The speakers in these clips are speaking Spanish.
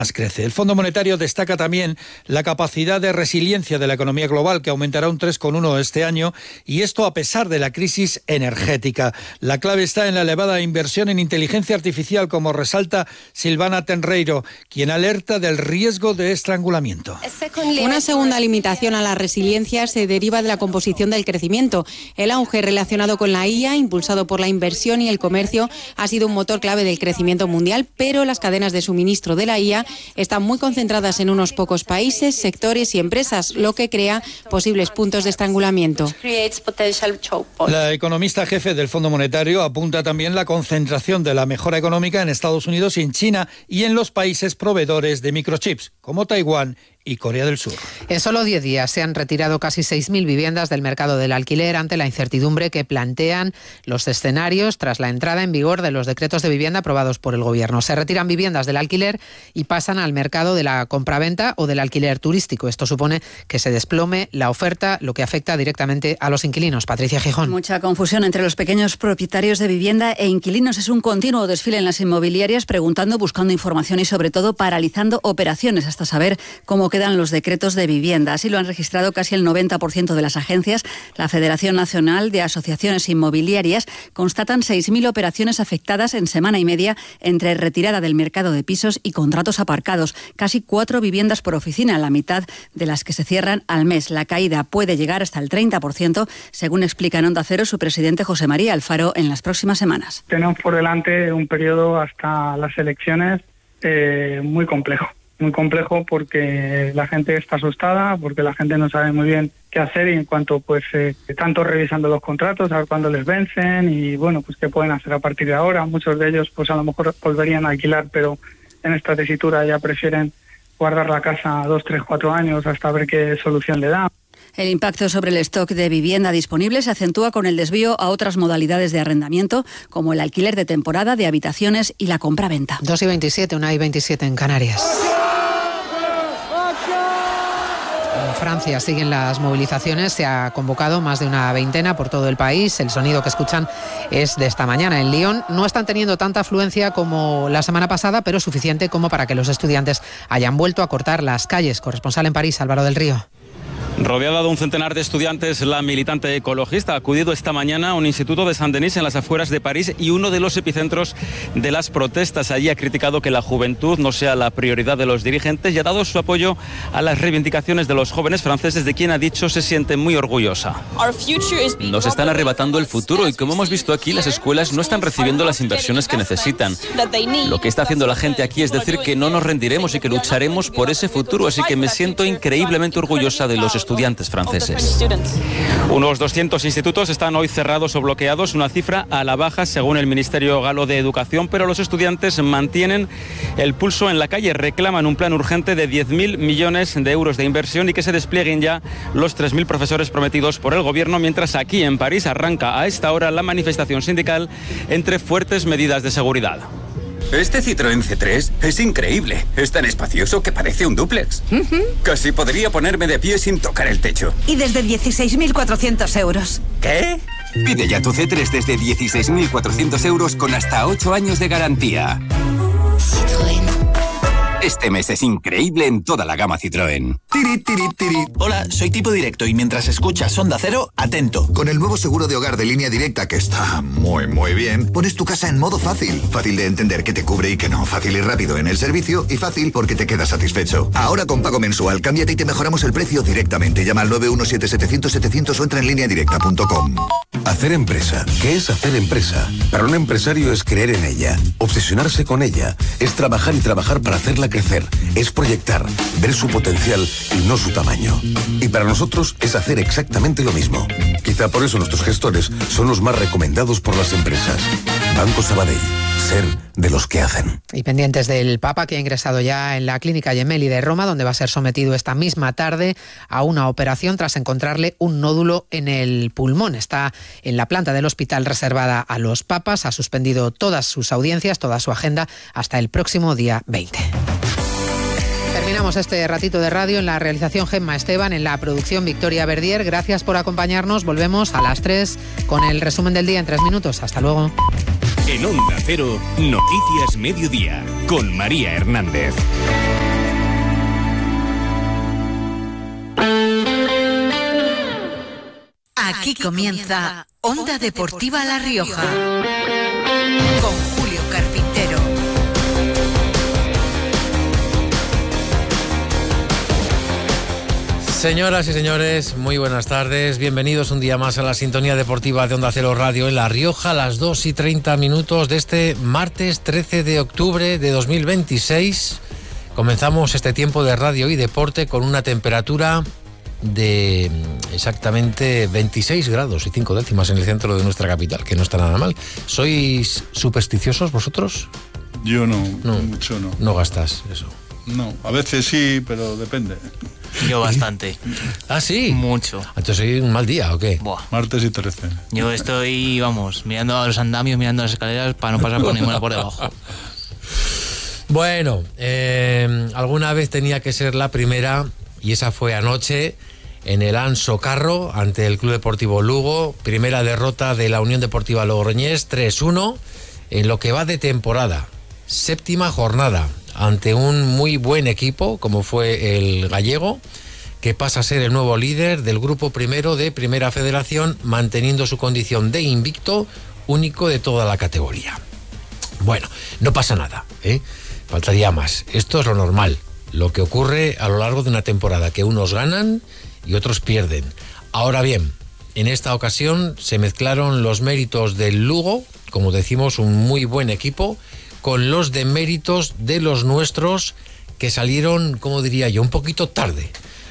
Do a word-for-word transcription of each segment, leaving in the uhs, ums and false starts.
crece. El Fondo Monetario destaca también la capacidad de resiliencia de la economía global, que aumentará un tres coma uno este año, y esto a pesar de la crisis energética. La clave está en la elevada inversión en inteligencia artificial, como resalta Silvana Tenreiro, quien alerta del riesgo de estrangulamiento. Una segunda limitación a la resiliencia se deriva de la composición del crecimiento. El auge relacionado con la I A, impulsado por la inversión y el comercio, ha sido un motor clave del crecimiento mundial, pero las cadenas de suministro de la I A están muy concentradas en unos pocos países, sectores y empresas, lo que crea posibles puntos de estrangulamiento. La economista jefe del Fondo Monetario apunta también la concentración de la mejora económica en Estados Unidos y en China y en los países proveedores de microchips, como Taiwán y Corea del Sur. En solo diez días se han retirado casi seis mil viviendas del mercado del alquiler ante la incertidumbre que plantean los escenarios tras la entrada en vigor de los decretos de vivienda aprobados por el Gobierno. Se retiran viviendas del alquiler y pasan al mercado de la compraventa o del alquiler turístico. Esto supone que se desplome la oferta, lo que afecta directamente a los inquilinos. Patricia Gijón. Mucha confusión entre los pequeños propietarios de vivienda e inquilinos. Es un continuo desfile en las inmobiliarias preguntando, buscando información y sobre todo paralizando operaciones hasta saber cómo quedan los decretos de vivienda. Así lo han registrado casi el noventa por ciento de las agencias. La Federación Nacional de Asociaciones Inmobiliarias constatan seis mil operaciones afectadas en semana y media entre retirada del mercado de pisos y contratos aparcados. Casi cuatro viviendas por oficina, la mitad de las que se cierran al mes. La caída puede llegar hasta el treinta por ciento, según explica en Onda Cero su presidente José María Alfaro, en las próximas semanas. Tenemos por delante un periodo hasta las elecciones eh, muy complejo. Muy complejo porque la gente está asustada, porque la gente no sabe muy bien qué hacer y en cuanto pues eh, tanto revisando los contratos, a ver cuándo les vencen y bueno, pues qué pueden hacer a partir de ahora. Muchos de ellos pues a lo mejor volverían a alquilar, pero en esta tesitura ya prefieren guardar la casa dos, tres, cuatro años hasta ver qué solución le dan. El impacto sobre el stock de vivienda disponible se acentúa con el desvío a otras modalidades de arrendamiento, como el alquiler de temporada de habitaciones y la compraventa. dos y veintisiete, una y veintisiete en Canarias. En Francia siguen las movilizaciones, se ha convocado más de una veintena por todo el país. El sonido que escuchan es de esta mañana. En Lyon no están teniendo tanta afluencia como la semana pasada, pero suficiente como para que los estudiantes hayan vuelto a cortar las calles. Corresponsal en París, Álvaro del Río. Rodeada de un centenar de estudiantes, la militante ecologista ha acudido esta mañana a un instituto de Saint-Denis en las afueras de París y uno de los epicentros de las protestas. Allí ha criticado que la juventud no sea la prioridad de los dirigentes y ha dado su apoyo a las reivindicaciones de los jóvenes franceses, de quien ha dicho se siente muy orgullosa. Nos están arrebatando el futuro y, como hemos visto aquí, las escuelas no están recibiendo las inversiones que necesitan. Lo que está haciendo la gente aquí es decir que no nos rendiremos y que lucharemos por ese futuro, así que me siento increíblemente orgullosa de los estudiantes franceses. Unos doscientos institutos están hoy cerrados o bloqueados, una cifra a la baja según el Ministerio Galo de Educación, pero los estudiantes mantienen el pulso en la calle, reclaman un plan urgente de diez mil millones de euros de inversión y que se desplieguen ya los tres mil profesores prometidos por el gobierno, mientras aquí en París arranca a esta hora la manifestación sindical entre fuertes medidas de seguridad. Este Citroën C tres es increíble. Es tan espacioso que parece un dúplex. Uh-huh. Casi podría ponerme de pie sin tocar el techo. Y desde dieciséis mil cuatrocientos euros. ¿Qué? Pide ya tu C tres desde dieciséis mil cuatrocientos euros con hasta ocho años de garantía. Citroën. Este mes es increíble en toda la gama Citroën. Tiri, tiri, tiri. Hola, soy Tipo Directo y mientras escuchas Onda Cero, atento. Con el nuevo seguro de hogar de Línea Directa, que está muy, muy bien, pones tu casa en modo fácil. Fácil de entender qué te cubre y qué no. Fácil y rápido en el servicio y fácil porque te quedas satisfecho. Ahora con pago mensual, cámbiate y te mejoramos el precio directamente. Llama al nueve uno siete setecientos setecientos o entra en línea directa punto com. Hacer empresa. ¿Qué es hacer empresa? Para un empresario es creer en ella, obsesionarse con ella, es trabajar y trabajar para hacerla crecer, es proyectar, ver su potencial y no su tamaño. Y para nosotros es hacer exactamente lo mismo. Quizá por eso nuestros gestores son los más recomendados por las empresas. Banco Sabadell, ser de los que hacen. Y pendientes del Papa, que ha ingresado ya en la clínica Gemelli de Roma, donde va a ser sometido esta misma tarde a una operación tras encontrarle un nódulo en el pulmón. Está en la planta del hospital reservada a los papas, ha suspendido todas sus audiencias, toda su agenda hasta el próximo día veinte. Terminamos este ratito de radio. En la realización Gemma Esteban, en la producción Victoria Verdier. Gracias por acompañarnos. Volvemos a las tres con el resumen del día en tres minutos. Hasta luego. En Onda Cero, Noticias Mediodía, con María Hernández. Aquí comienza Onda Deportiva La Rioja con Julio Carpintero. Señoras y señores, muy buenas tardes. Bienvenidos un día más a la sintonía deportiva de Onda Cero Radio en La Rioja, a las dos y treinta minutos de este martes trece de octubre de dos mil veintiséis. Comenzamos este tiempo de radio y deporte con una temperatura de exactamente veintiséis grados y cinco décimas en el centro de nuestra capital, que no está nada mal. ¿Sois supersticiosos vosotros? Yo no, no mucho no. No gastas eso. No, a veces sí, pero depende. Yo bastante. ¿Ah, sí? Mucho. ¿Entonces hoy un mal día o qué? Buah. Martes y trece. Yo estoy, vamos, mirando a los andamios, mirando las escaleras para no pasar por ninguna por debajo. Bueno, eh, alguna vez tenía que ser la primera y esa fue anoche en el Anso Carro ante el Club Deportivo Lugo. Primera derrota de la Unión Deportiva Logroñés, tres uno en lo que va de temporada. Séptima jornada ante un muy buen equipo como fue el gallego, que pasa a ser el nuevo líder del grupo primero de Primera Federación, manteniendo su condición de invicto único de toda la categoría. Bueno, no pasa nada, ¿eh? Faltaría más. Esto es lo normal, lo que ocurre a lo largo de una temporada, que unos ganan y otros pierden. Ahora bien, en esta ocasión se mezclaron los méritos del Lugo, como decimos, un muy buen equipo, con los deméritos de los nuestros, que salieron, como diría yo, un poquito tarde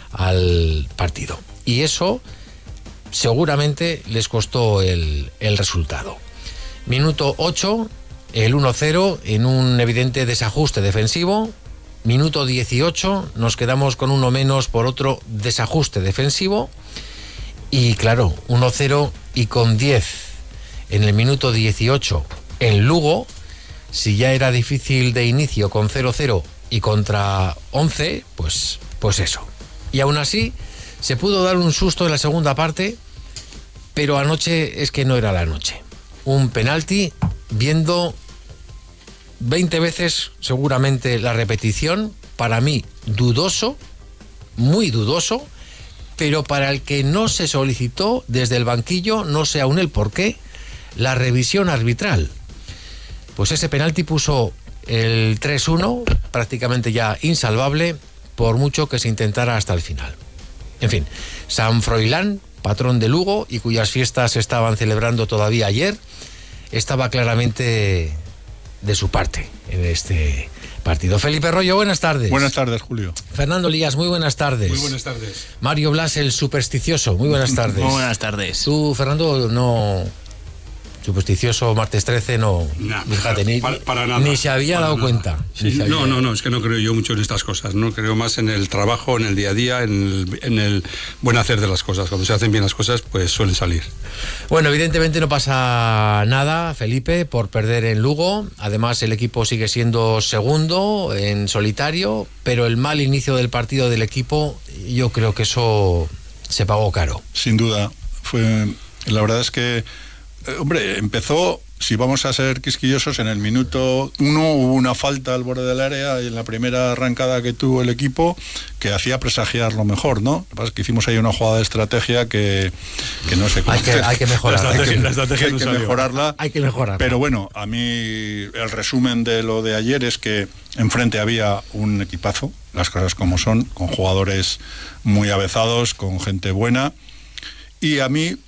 al partido. Y eso seguramente les costó el, el resultado. Minuto ocho, el uno cero en un evidente desajuste defensivo. Minuto dieciocho, nos quedamos con uno menos por otro desajuste defensivo. Y claro, uno cero y con diez en el minuto dieciocho en Lugo. Si ya era difícil de inicio con cero cero y contra once, pues, pues eso. Y aún así, se pudo dar un susto en la segunda parte, pero anoche es que no era la noche. Un penalti, viendo veinte veces seguramente la repetición, para mí dudoso, muy dudoso, pero para el que no se solicitó desde el banquillo, no sé aún el por qué, la revisión arbitral. Pues ese penalti puso el tres uno prácticamente ya insalvable, por mucho que se intentara hasta el final. En fin, San Froilán, patrón de Lugo y cuyas fiestas se estaban celebrando todavía ayer, estaba claramente de su parte en este partido. Felipe Rollo, buenas tardes. Buenas tardes, Julio. Fernando Lías, muy buenas tardes. Muy buenas tardes. Mario Blas, el supersticioso, muy buenas tardes. Muy buenas tardes. Tú, Fernando, no... supersticioso, martes trece, no, nah, fíjate, ni, para, para nada, ni se había dado nada. cuenta. Sí, se había no, dado. no, no, es que no creo yo mucho en estas cosas, no creo más en el trabajo, en el día a día, en el, en el buen hacer de las cosas. Cuando se hacen bien las cosas, pues suelen salir. Bueno, evidentemente no pasa nada, Felipe, por perder en Lugo. Además, el equipo sigue siendo segundo en solitario, pero el mal inicio del partido del equipo, yo creo que eso se pagó caro. Sin duda, fue, la verdad es que, eh, hombre, empezó... Si vamos a ser quisquillosos, en el minuto uno hubo una falta al borde del área en la primera arrancada que tuvo el equipo que hacía presagiar lo mejor, ¿no? Lo que pasa es que hicimos ahí una jugada de estrategia que, que no sé cómo... Hay que, hay que mejorarla. La estrategia, hay que, la estrategia hay que, que mejorarla. Hay que mejorarla. Pero bueno, a mí el resumen de lo de ayer es que enfrente había un equipazo, las cosas como son, con jugadores muy avezados, con gente buena. Y a mí,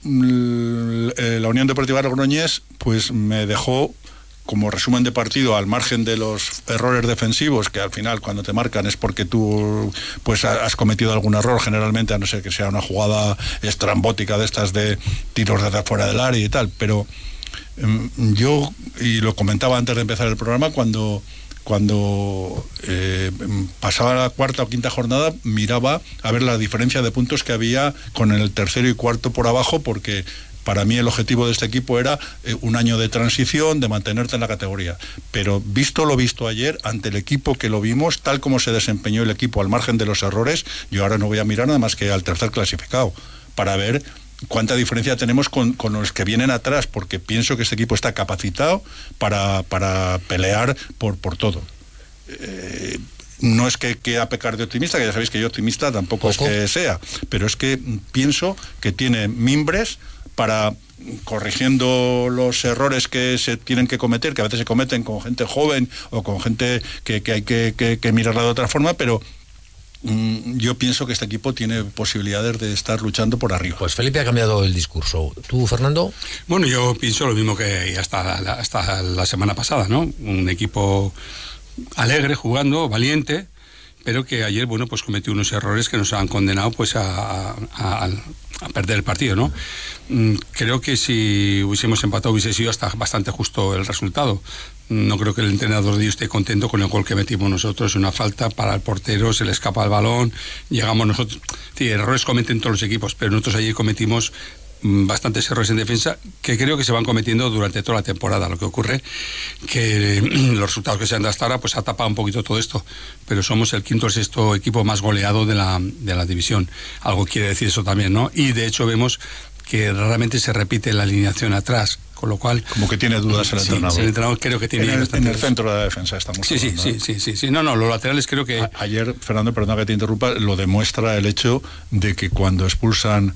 la Unión Deportiva Logroñés, pues me dejó como resumen de partido, al margen de los errores defensivos, que al final cuando te marcan es porque tú pues has cometido algún error, generalmente, a no ser que sea una jugada estrambótica de estas de tiros desde afuera del área y tal. Pero eh, yo, y lo comentaba antes de empezar el programa, cuando... Cuando eh, pasaba la cuarta o quinta jornada, miraba a ver la diferencia de puntos que había con el tercero y cuarto por abajo, porque para mí el objetivo de este equipo era eh, un año de transición, de mantenerte en la categoría. Pero visto lo visto ayer, ante el equipo que lo vimos, tal como se desempeñó el equipo al margen de los errores, yo ahora no voy a mirar nada más que al tercer clasificado, para ver cuánta diferencia tenemos con, con los que vienen atrás, porque pienso que este equipo está capacitado para, para pelear por, por todo. Eh, no es que quiera pecar de optimista, que ya sabéis que yo optimista tampoco ¿Poco? es que sea, pero es que pienso que tiene mimbres para, corrigiendo los errores que se tienen que cometer, que a veces se cometen con gente joven o con gente que, que hay que, que, que mirarla de otra forma, pero mm, yo pienso que este equipo tiene posibilidades de estar luchando por arriba. Pues Felipe ha cambiado el discurso. ¿Tú, Fernando? Bueno, yo pienso lo mismo que hasta, hasta la semana pasada, ¿no? Un equipo alegre, jugando, valiente, pero que ayer, bueno, pues cometió unos errores que nos han condenado pues a, a, a, a perder el partido, ¿no? Creo que si hubiésemos empatado hubiese sido hasta bastante justo el resultado. No creo que el entrenador de ellos esté contento con el gol que metimos nosotros. Una falta para el portero, se le escapa el balón, llegamos nosotros. Sí, errores cometen todos los equipos, pero nosotros ayer cometimos bastantes errores en defensa que creo que se van cometiendo durante toda la temporada. Lo que ocurre que los resultados que se han dado hasta ahora pues ha tapado un poquito todo esto, pero somos el quinto o sexto equipo más goleado de la, de la división. Algo quiere decir eso también, ¿no? Y de hecho vemos que raramente se repite la alineación atrás, con lo cual... Como que tiene dudas el sí, entrenador. El entrenador creo que tiene... En el, en el centro de la defensa estamos sí, hablando, sí, ¿eh? sí, sí, sí, sí. No, no, los laterales creo que... A, ayer, Fernando, perdona que te interrumpa, lo demuestra el hecho de que cuando expulsan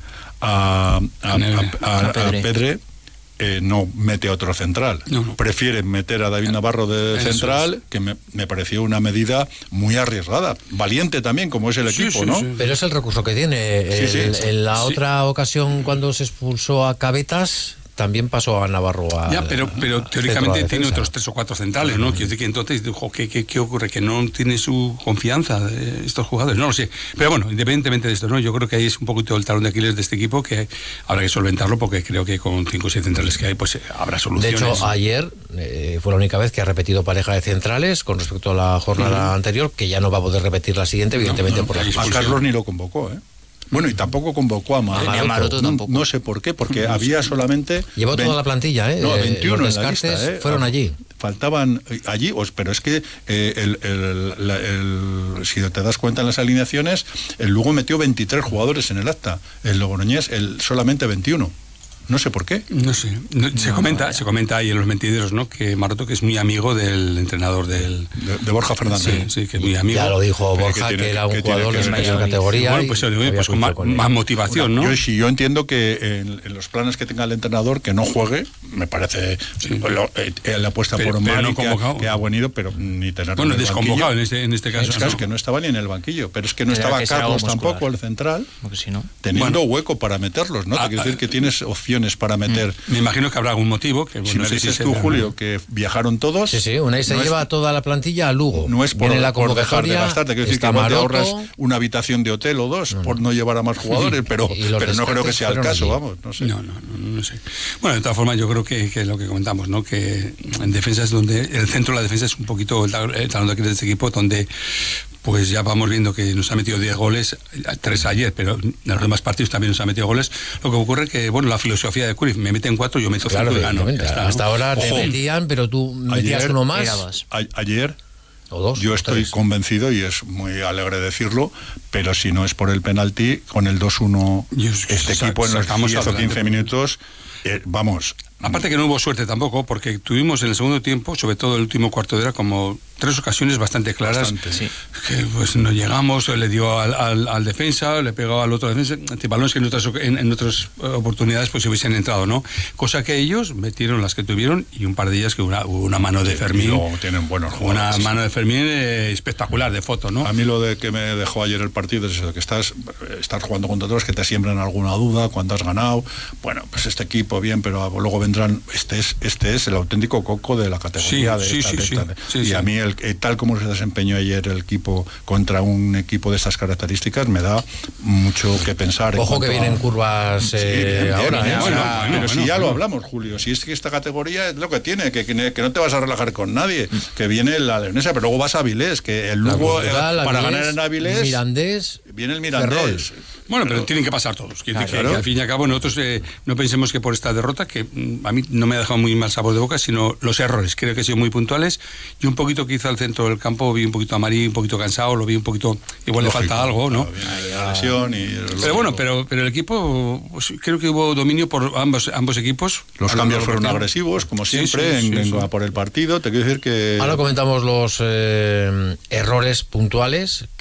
a, a, a, a, a Pedre, a Pedre eh, no mete a otro central. No, no. Prefieren meter a David Navarro de Eso central, es. que me, me pareció una medida muy arriesgada. Valiente también, como es el sí, equipo, sí, ¿no? Sí. Pero es el recurso que tiene. Sí, el, sí. En la sí. otra ocasión, cuando se expulsó a Cabetas, también pasó a Navarro a... Ya, pero, pero teóricamente tiene otros tres o cuatro centrales, ¿no? Quiero decir que entonces, ¿qué, qué, ¿qué ocurre? Que no tiene su confianza de estos jugadores, no lo sé. Pero bueno, independientemente de esto, ¿no? Yo creo que ahí es un poquito el talón de Aquiles de este equipo, que habrá que solventarlo, porque creo que con cinco o seis centrales que hay, pues habrá soluciones. De hecho, ayer eh, fue la única vez que ha repetido pareja de centrales con respecto a la jornada uh-huh. anterior, que ya no va a poder repetir la siguiente, evidentemente, no, no, por la expulsión. A Carlos ni lo convocó, ¿eh? Bueno, y tampoco convocó a Maroto. A Maroto no, tampoco. No sé por qué, porque había solamente... Llevó toda la plantilla, ¿eh? No, veintiuno Los en la lista, ¿eh? fueron allí. Faltaban allí, pero es que eh, el, el, la, el, si te das cuenta en las alineaciones, el Lugo metió veintitrés jugadores en el acta, el Logroñés el, solamente veintiuno. No sé por qué. No sé. No, se no, comenta, no, se comenta ahí en los mentideros, ¿no? Que Maroto, que es muy amigo del entrenador del de, de Borja Fernández. Sí, sí, que es muy amigo. Ya lo dijo Borja, que, tiene, que era un que jugador de mayor categoría. Bueno, pues, y, pues con, más, con más motivación, bueno, ¿no? Yo, si yo entiendo que en, en los planes que tenga el entrenador, que no juegue, me parece sí. lo, eh, la apuesta pero, por Omar no que, ha, que ha venido, pero ni tener. Bueno, desconvocado en este, en este caso. Es ¿no? que no estaba ni en el banquillo, pero es que no estaba Carlos tampoco, el central, si no. teniendo hueco para meterlos, ¿no? Te quiero decir que tienes opciones para meter. Me imagino que habrá algún motivo. Que, bueno, si me dices tú, Julio, que viajaron todos... Sí, sí, Unai se no lleva es, toda la plantilla a Lugo. No es por, la por dejar de gastar, te quiero decir que no te ahorras una habitación de hotel o dos no, no. por no llevar a más jugadores, pero, pero no creo que sea el caso, allí. vamos, no sé. No, no, no, no sé. Bueno, de todas formas, yo creo que, que lo que comentamos, ¿no? Que en defensa es donde... El centro de la defensa es un poquito el talón de Aquiles de este equipo, donde... pues ya vamos viendo que nos ha metido diez goles, tres ayer, pero en los demás partidos también nos ha metido goles. Lo que ocurre que, bueno, la filosofía de Cruyff, me meten cuatro, yo meto claro, cinco y gano. Está, Hasta ¿no? ahora te Ojo, metían, pero tú metías ayer, uno más. A, ayer, o dos, yo o estoy tres. convencido, y es muy alegre decirlo, pero si no es por el penalti, con el dos uno, este equipo en los diez o quince minutos, eh, vamos... Aparte que no hubo suerte tampoco, porque tuvimos en el segundo tiempo, sobre todo el último cuarto de hora, como tres ocasiones bastante claras, bastante, sí. que pues no llegamos, le dio al, al, al defensa, le pegó al otro defensa, balones que en otras, en, en otras oportunidades pues se hubiesen entrado, ¿no? Cosa que ellos metieron las que tuvieron, y un par de ellas que una, hubo una mano de Fermín. No, tienen buenos jugadores. Una mano de Fermín eh, espectacular de foto, ¿no? A mí lo de que me dejó ayer el partido es eso, que estás, estás jugando contra otros que te siembran alguna duda, cuánto has ganado. Bueno, pues este equipo bien, pero luego vendrán, este es Este es el auténtico coco de la categoría. Sí, de sí, esta, sí, de esta, sí, y sí. a mí, el, tal como se desempeñó ayer el equipo contra un equipo de estas características, me da mucho que pensar. Ojo que vienen a... curvas eh, sí, bien, bien, ahora. Bien, ¿eh? bueno, bueno, bueno, pero si bueno, ya bueno. lo hablamos, Julio, si es que esta categoría es lo que tiene, que, que, que no te vas a relajar con nadie, que viene la leonesa, pero luego vas a Avilés, que el Lugo, Cultural, para Avilés, ganar en Avilés... Mirandés... viene el Mirandés. Ferrol. Bueno, pero, pero tienen que pasar todos. Quiere decir claro. que, que al fin y al cabo nosotros eh, no pensemos que por esta derrota, que mm, a mí no me ha dejado muy mal sabor de boca, sino los errores. Creo que han sido muy puntuales. Y un poquito quizá al centro del campo vi un poquito amarillo, un poquito cansado, lo vi un poquito, igual Lógico, le falta algo, ¿no? La lesión y pero bueno, pero, pero el equipo, pues, creo que hubo dominio por ambos, ambos equipos. Los cambios fueron partido. agresivos, como siempre, sí, sí, en, sí, en, sí. por el partido. Te quiero decir que... Ahora comentamos los eh, errores puntuales